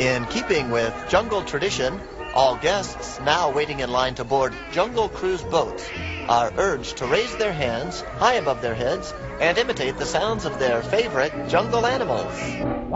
In keeping with jungle tradition, all guests now waiting in line to board Jungle Cruise boats are urged to raise their hands high above their heads and imitate the sounds of their favorite jungle animals.